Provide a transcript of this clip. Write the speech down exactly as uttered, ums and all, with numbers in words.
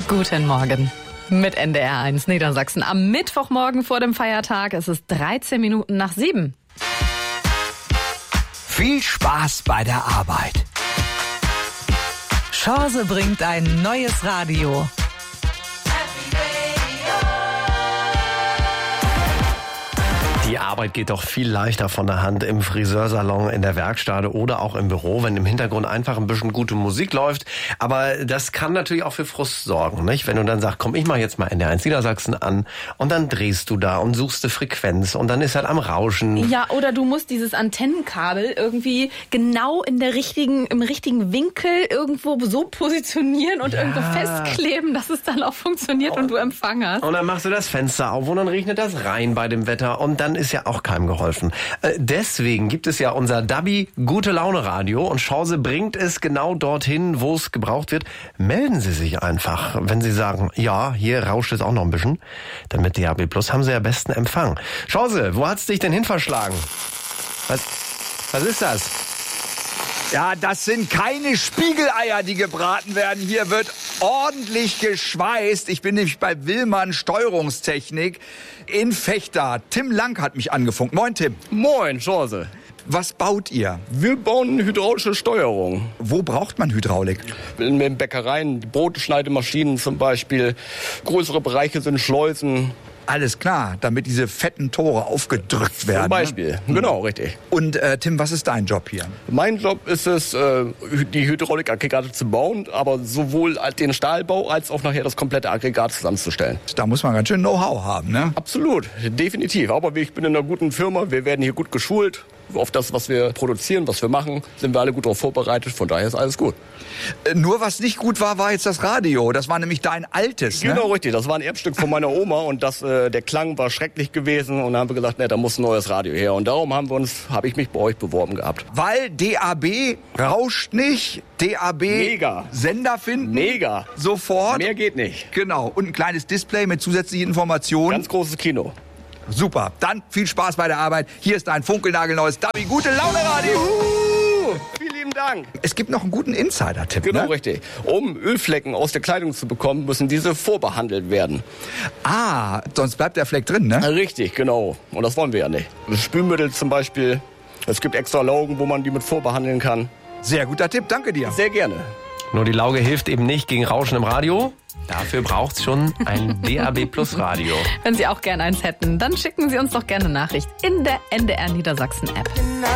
Guten Morgen mit N D R eins Niedersachsen. Am Mittwochmorgen vor dem Feiertag. Es ist dreizehn Minuten nach sieben. Viel Spaß bei der Arbeit. Chance bringt ein neues Radio. Die Arbeit geht doch viel leichter von der Hand im Friseursalon, in der Werkstatt oder auch im Büro, wenn im Hintergrund einfach ein bisschen gute Musik läuft. Aber das kann natürlich auch für Frust sorgen, nicht? Wenn du dann sagst, komm, ich mach jetzt mal N D R eins Niedersachsen an und dann drehst du da und suchst eine Frequenz und dann ist halt am Rauschen. Ja, oder du musst dieses Antennenkabel irgendwie genau in der richtigen, im richtigen Winkel irgendwo so positionieren und Ja. irgendwo festkleben, dass es dann auch funktioniert und du Empfang hast. Und dann machst du das Fenster auf und dann regnet das rein bei dem Wetter und dann ist ja auch keinem geholfen. Äh, deswegen gibt es ja unser Dabi Gute Laune Radio und Chance bringt es genau dorthin, wo es gebraucht wird. Melden Sie sich einfach, wenn Sie sagen, ja, hier rauscht es auch noch ein bisschen. Denn mit D A B Plus haben Sie ja besten Empfang. Chance, wo hat's dich denn hin verschlagen? Was, was ist das? Ja, das sind keine Spiegeleier, die gebraten werden. Hier wird ordentlich geschweißt. Ich bin nämlich bei Willmann Steuerungstechnik in Vechta. Tim Lang hat mich angefunkt. Moin, Tim. Moin, Chance. Was baut ihr? Wir bauen eine hydraulische Steuerung. Wo braucht man Hydraulik? In den Bäckereien, Brotschneidemaschinen zum Beispiel. Größere Bereiche sind Schleusen. Alles klar, damit diese fetten Tore aufgedrückt werden. Zum Beispiel, ne? genau, richtig. Und äh, Tim, was ist dein Job hier? Mein Job ist es, äh, die Hydraulikaggregate zu bauen, aber sowohl den Stahlbau als auch nachher das komplette Aggregat zusammenzustellen. Da muss man ganz schön Know-how haben, ne? Absolut, definitiv. Aber ich bin in einer guten Firma, wir werden hier gut geschult. Auf das, was wir produzieren, was wir machen, sind wir alle gut darauf vorbereitet. Von daher ist alles gut. Äh, nur was nicht gut war, war jetzt das Radio. Das war nämlich dein altes, ne? Genau, richtig. Das war ein Erbstück von meiner Oma und das, äh, der Klang war schrecklich gewesen. Und dann haben wir gesagt, ne, da muss ein neues Radio her. Und darum haben wir uns, habe ich mich bei euch beworben gehabt. Weil D A B rauscht nicht, D A B Mega. Sender finden. Mega. Sofort. Mehr geht nicht. Genau. Und ein kleines Display mit zusätzlichen Informationen. Ganz großes Kino. Super. Dann viel Spaß bei der Arbeit. Hier ist ein funkelnagelneues Dabi Gute Laune Radio. Juhu. Vielen lieben Dank. Es gibt noch einen guten Insider-Tipp. Genau, ne? richtig. Um Ölflecken aus der Kleidung zu bekommen, müssen diese vorbehandelt werden. Ah, sonst bleibt der Fleck drin, ne? Richtig, genau. Und das wollen wir ja nicht. Spülmittel zum Beispiel. Es gibt extra Laugen, wo man die mit vorbehandeln kann. Sehr guter Tipp. Danke dir. Sehr gerne. Nur die Lauge hilft eben nicht gegen Rauschen im Radio. Dafür braucht's schon ein D A B Plus Radio. Wenn Sie auch gerne eins hätten, dann schicken Sie uns doch gerne eine Nachricht in der N D R Niedersachsen App.